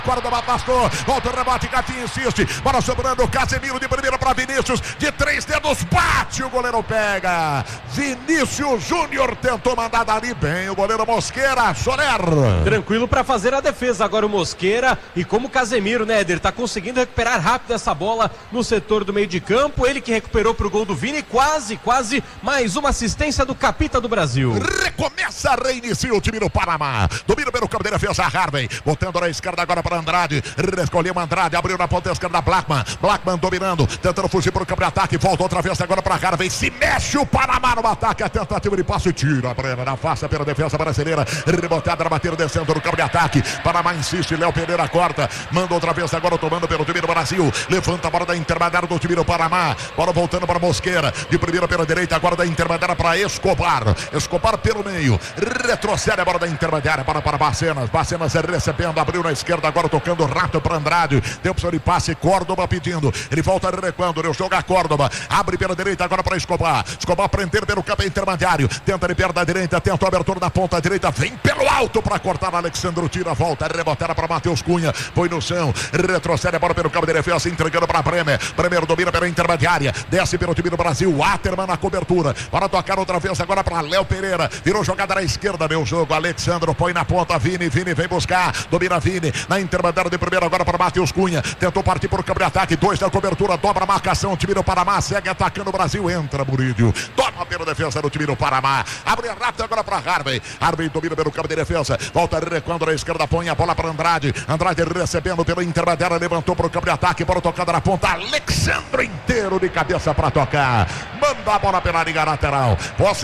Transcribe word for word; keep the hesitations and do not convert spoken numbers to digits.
Córdoba afastou, volta o rebote, Gatinho insiste, bola sobrando, Casemiro de primeira para Vinícius, de três dedos, bate, o goleiro pega, Vinícius Júnior tentou mandar dali bem, o goleiro Mosqueira, Soler. Tranquilo para fazer a defesa agora o Mosqueira, e como o Casemiro, né, Éder, tá conseguindo recuperar rápido essa bola no setor do meio de campo, ele que recuperou pro gol do Vini, quase, quase, mais uma assistência do capita do Brasil. Recomeça, reinicia o time do Panamá, domina pelo campo de defesa, Harvey, botando na esquerda agora para Andrade, recolheu Andrade, abriu na ponta esquerda Blackman, Blackman dominando, tentando fugir para o campo de ataque, volta outra vez agora para Harvey, se mexe o Panamá no ataque, a tentativa de passe, tira a Brena, na face pela defesa brasileira, rebotada na batida descendo no campo de ataque, Panamá insiste, Léo Pereira corta, manda outra vez agora tomando pelo time do Brasil, levanta a bola da intermediária do time do Panamá, bola voltando para Mosqueira, de primeira pela direita, agora da intermediária para Escobar, Escobar pelo meio, retrocede a bola da intermediária para, para Bacenas, Bacenas recebendo, abriu na esquerda, agora tocando rato para Andrade, tem opção de passe, Córdoba pedindo, ele volta recuando, ele joga Córdoba, abre pela direita agora para Escobar, Escobar prender pelo campo intermediário, tenta de perna da direita, tenta a abertura da ponta direita, vem pelo alto para cortar, Alexandro tira, volta, rebotada para Matheus Cunha, põe no chão, retrocede a bola pelo campo de defesa, entregando para Bremer, Bremer domina pela intermediária, desce pelo time do Brasil, Aterman na cobertura, para tocar outra vez agora para Léo Pereira, virou jogada na esquerda, meu jogo, Alexandro põe na ponta, Vini, Vini vem buscar, domina Vini, na intermediária de primeiro agora para Matheus Cunha, tentou partir por campo de ataque, dois da cobertura, dobra a marcação, o time do Panamá segue atacando o Brasil, entra Murídio, toma pela defesa do time do Panamá, abre rápido agora para Harvey, Harvey domina pelo campo de defesa, volta recuando na esquerda, põe a bola para Andrade, Andrade recebendo pela intermediária, levantou para o campo de ataque, para tocada na ponta, Alexandre inteiro de cabeça para tocar, manda a bola pela linha lateral, posse